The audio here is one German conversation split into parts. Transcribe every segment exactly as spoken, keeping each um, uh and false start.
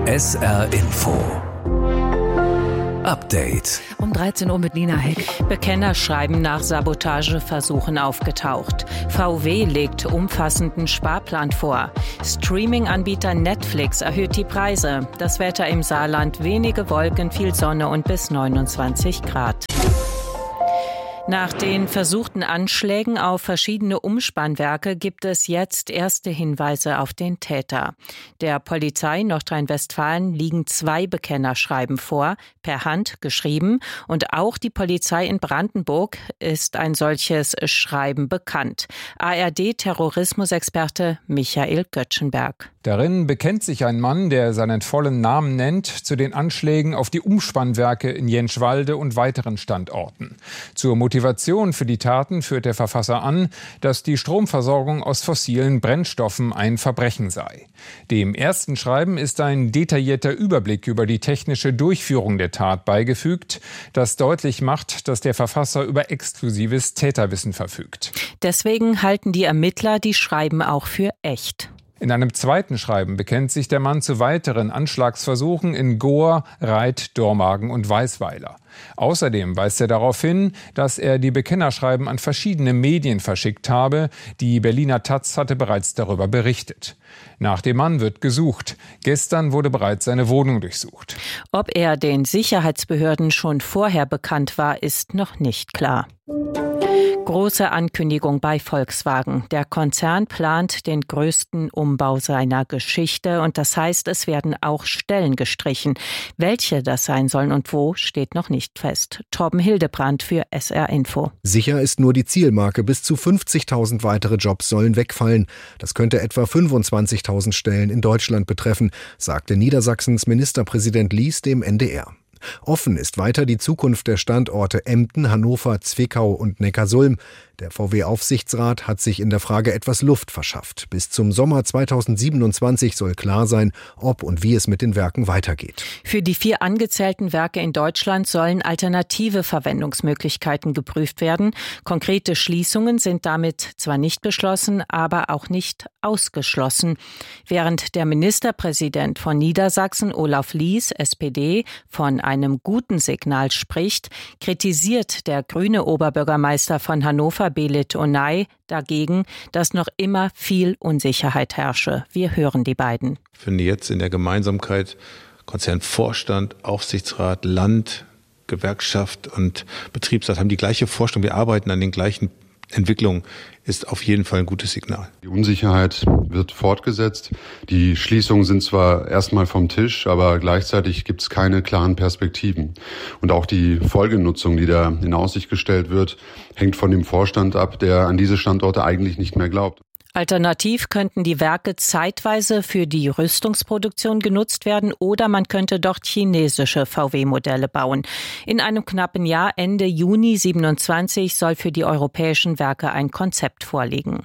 S R Info Update. Um dreizehn Uhr mit Nina Heck. Bekennerschreiben nach Sabotageversuchen aufgetaucht. V W legt umfassenden Sparplan vor. Streaming-Anbieter Netflix erhöht die Preise. Das Wetter im Saarland: wenige Wolken, viel Sonne und bis neunundzwanzig Grad. Nach den versuchten Anschlägen auf verschiedene Umspannwerke gibt es jetzt erste Hinweise auf den Täter. Der Polizei Nordrhein-Westfalen liegen zwei Bekennerschreiben vor, per Hand geschrieben. Und auch die Polizei in Brandenburg ist ein solches Schreiben bekannt. A R D-Terrorismusexperte Michael Göttschenberg. Darin bekennt sich ein Mann, der seinen vollen Namen nennt, zu den Anschlägen auf die Umspannwerke in Jentschwalde und weiteren Standorten. Zur Motivation für die Taten führt der Verfasser an, dass die Stromversorgung aus fossilen Brennstoffen ein Verbrechen sei. Dem ersten Schreiben ist ein detaillierter Überblick über die technische Durchführung der Tat beigefügt, das deutlich macht, dass der Verfasser über exklusives Täterwissen verfügt. Deswegen halten die Ermittler die Schreiben auch für echt. In einem zweiten Schreiben bekennt sich der Mann zu weiteren Anschlagsversuchen in Gohr, Reit, Dormagen und Weißweiler. Außerdem weist er darauf hin, dass er die Bekennerschreiben an verschiedene Medien verschickt habe. Die Berliner Taz hatte bereits darüber berichtet. Nach dem Mann wird gesucht. Gestern wurde bereits seine Wohnung durchsucht. Ob er den Sicherheitsbehörden schon vorher bekannt war, ist noch nicht klar. Große Ankündigung bei Volkswagen. Der Konzern plant den größten Umbau seiner Geschichte und das heißt, es werden auch Stellen gestrichen. Welche das sein sollen und wo, steht noch nicht fest. Torben Hildebrandt für S R Info. Sicher ist nur die Zielmarke. Bis zu fünfzigtausend weitere Jobs sollen wegfallen. Das könnte etwa fünfundzwanzigtausend Stellen in Deutschland betreffen, sagte Niedersachsens Ministerpräsident Lies dem N D R. Offen ist weiter die Zukunft der Standorte Emden, Hannover, Zwickau und Neckarsulm. Der V W-Aufsichtsrat hat sich in der Frage etwas Luft verschafft. Bis zum Sommer zweitausendsiebenundzwanzig soll klar sein, ob und wie es mit den Werken weitergeht. Für die vier angezählten Werke in Deutschland sollen alternative Verwendungsmöglichkeiten geprüft werden. Konkrete Schließungen sind damit zwar nicht beschlossen, aber auch nicht ausgeschlossen. Während der Ministerpräsident von Niedersachsen, Olaf Lies, S P D, von einem guten Signal spricht, kritisiert der grüne Oberbürgermeister von Hannover, Belit Onay, dagegen, dass noch immer viel Unsicherheit herrsche. Wir hören die beiden. Ich finde jetzt in der Gemeinsamkeit Konzernvorstand, Aufsichtsrat, Land, Gewerkschaft und Betriebsrat haben die gleiche Vorstellung. Wir arbeiten an den gleichen Entwicklungen, ist auf jeden Fall ein gutes Signal. Die Unsicherheit wird fortgesetzt. Die Schließungen sind zwar erstmal vom Tisch, aber gleichzeitig gibt es keine klaren Perspektiven. Und auch die Folgenutzung, die da in Aussicht gestellt wird, hängt von dem Vorstand ab, der an diese Standorte eigentlich nicht mehr glaubt. Alternativ könnten die Werke zeitweise für die Rüstungsproduktion genutzt werden oder man könnte dort chinesische V W-Modelle bauen. In einem knappen Jahr, Ende Juni siebenundzwanzig, soll für die europäischen Werke ein Konzept vorliegen.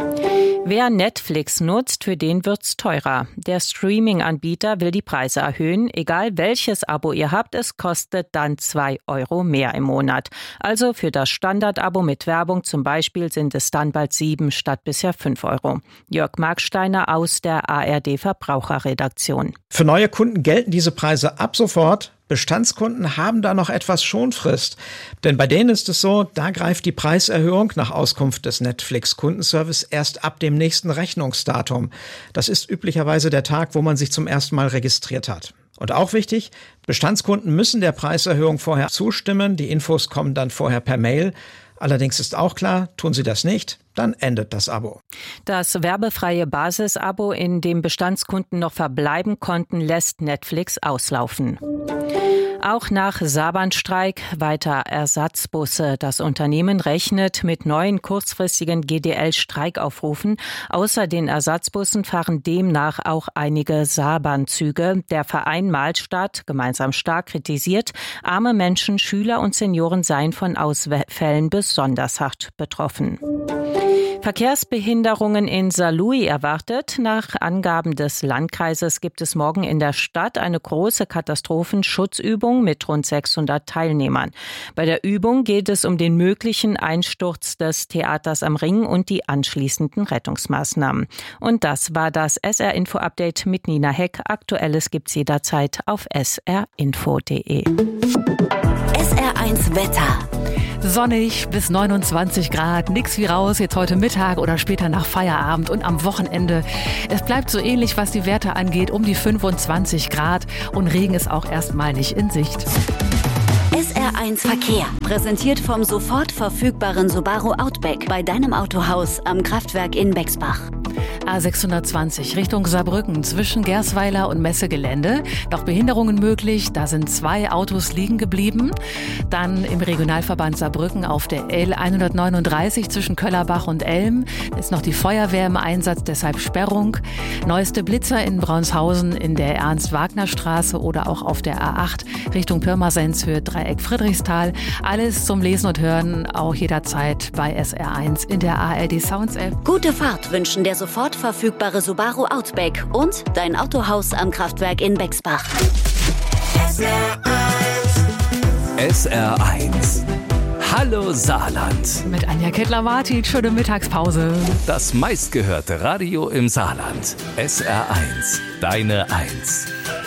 Wer Netflix nutzt, für den wird's teurer. Der Streaming-Anbieter will die Preise erhöhen. Egal welches Abo ihr habt, es kostet dann zwei Euro mehr im Monat. Also für das Standard-Abo mit Werbung zum Beispiel sind es dann bald sieben statt bisher fünf Euro. Jörg Marksteiner aus der A R D-Verbraucherredaktion. Für neue Kunden gelten diese Preise ab sofort. Bestandskunden haben da noch etwas Schonfrist. Denn bei denen ist es so, da greift die Preiserhöhung nach Auskunft des Netflix-Kundenservice erst ab dem nächsten Rechnungsdatum. Das ist üblicherweise der Tag, wo man sich zum ersten Mal registriert hat. Und auch wichtig, Bestandskunden müssen der Preiserhöhung vorher zustimmen. Die Infos kommen dann vorher per Mail. Allerdings ist auch klar, tun sie das nicht, dann endet das Abo. Das werbefreie Basisabo, in dem Bestandskunden noch verbleiben konnten, lässt Netflix auslaufen. Auch nach Saarbahnstreik weiter Ersatzbusse. Das Unternehmen rechnet mit neuen kurzfristigen G D L-Streikaufrufen. Außer den Ersatzbussen fahren demnach auch einige Saarbahnzüge. Der Verein Mahlstadt, gemeinsam stark, kritisiert, arme Menschen, Schüler und Senioren seien von Ausfällen besonders hart betroffen. Verkehrsbehinderungen in Saarlouis erwartet. Nach Angaben des Landkreises gibt es morgen in der Stadt eine große Katastrophenschutzübung mit rund sechshundert Teilnehmern. Bei der Übung geht es um den möglichen Einsturz des Theaters am Ring und die anschließenden Rettungsmaßnahmen. Und das war das S R-Info-Update mit Nina Heck. Aktuelles gibt's jederzeit auf s r info punkt d e. S R eins Wetter. Sonnig bis neunundzwanzig Grad, nix wie raus, jetzt heute Mittag oder später nach Feierabend und am Wochenende. Es bleibt so ähnlich, was die Werte angeht, um die fünfundzwanzig Grad und Regen ist auch erstmal nicht in Sicht. S R eins Verkehr, präsentiert vom sofort verfügbaren Subaru Outback bei deinem Autohaus am Kraftwerk in Bexbach. A sechshundertzwanzig Richtung Saarbrücken zwischen Gersweiler und Messegelände. Noch Behinderungen möglich, da sind zwei Autos liegen geblieben. Dann im Regionalverband Saarbrücken auf der L hundertneununddreißig zwischen Köllerbach und Elm ist noch die Feuerwehr im Einsatz, deshalb Sperrung. Neueste Blitzer in Braunshausen in der Ernst-Wagner-Straße oder auch auf der A acht Richtung Pirmasens für Dreieck Friedrichsthal. Alles zum Lesen und Hören auch jederzeit bei S R eins in der A R D Sounds App. Gute Fahrt wünschen der sofort verfügbare Subaru Outback und dein Autohaus am Kraftwerk in Bexbach. S R eins. S R eins. Hallo Saarland. Mit Anja Kettler-Martin, schöne Mittagspause. Das meistgehörte Radio im Saarland. S R eins. Deine Eins.